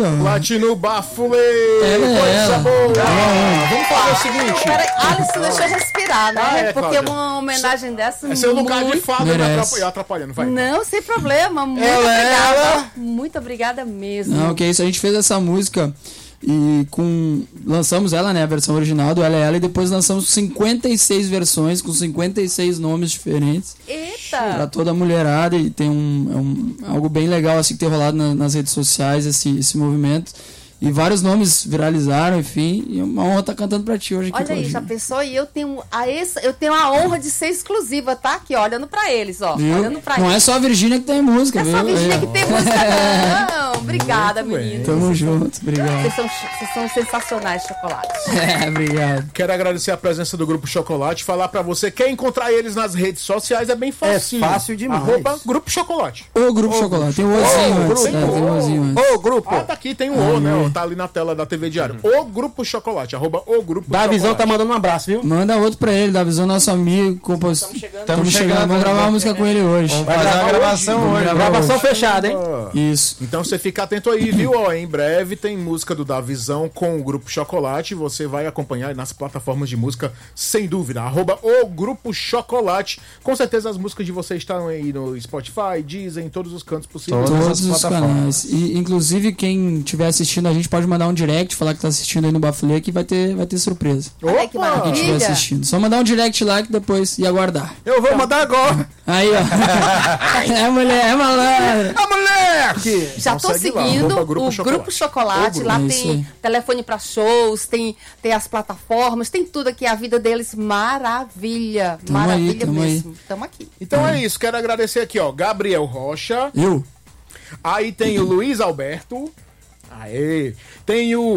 Latino Bafulê. Coisa boa. Vamos fazer o seguinte. Peraí, Alisson, deixa eu respirar, né? Porque Cláudia. uma homenagem dessa... É seu lugar de fala merece. atrapalhando, vai. Não, sem problema. Muito obrigada. Muito obrigada mesmo. Não, que isso, a gente fez essa música e lançamos ela, né, a versão original do Ela, e depois lançamos 56 versões com 56 nomes diferentes. Eita! Pra toda a mulherada, e tem algo bem legal assim que tem rolado nas redes sociais, esse movimento. E vários nomes viralizaram, enfim. E é uma honra estar cantando pra ti hoje aqui. Olha aí, já pensou? E eu tenho a honra de ser exclusiva, tá? Aqui, olhando pra eles, ó. Viu? Olhando pra Não eles. é só a Virgínia que tem música, É viu? só a Virgínia que tem música, não. Obrigada, menino. Tamo junto, obrigado. Vocês são sensacionais, chocolate. Obrigado. Quero agradecer a presença do Grupo Chocolate. Falar pra você, quer encontrar eles nas redes sociais, é bem fácil. É fácil demais. @Grupo Chocolate. O Grupo Chocolate. Tem o Ozinho antes. Grupo. Tem o Ozinho antes. Ô, grupo. Tá aqui, tem o O, né? Tá ali na tela da TV Diário. O Grupo Chocolate, @o Grupo Da Chocolate. Visão tá mandando um abraço, viu? Manda outro pra ele, da Visão, nosso amigo, compositor. Estamos chegando. Vamos gravar uma música com ele hoje. Vai fazer a gravação hoje. Gravação fechada, hein? Isso. Então você fica atento aí, viu? Ó, em breve tem música do Davizão com o Grupo Chocolate. Você vai acompanhar nas plataformas de música, sem dúvida. @o Grupo Chocolate. Com certeza as músicas de vocês estão aí no Spotify, Deezer, em todos os cantos possíveis. Todos os canais. E, inclusive, quem estiver assistindo, a gente pode mandar um direct, falar que tá assistindo aí no Bafulê, que vai ter surpresa. Olha que Quem estiver maravilha. assistindo. Só mandar um direct lá que depois e aguardar. Eu vou mandar agora. Aí, ó. É mulher, é malandra. A moleque! Já Então tô segue lá, seguindo @Grupo o Chocolate. Grupo Chocolate. Lá É isso tem aí. telefone pra shows, tem as plataformas, tem tudo aqui. A vida deles, maravilha. Tamo aí, Maravilha tamo mesmo. Tamo aqui. Então é isso, quero agradecer aqui, ó, Gabriel Rocha. Eu? Aí tem o Luiz Alberto. Aê. Tem o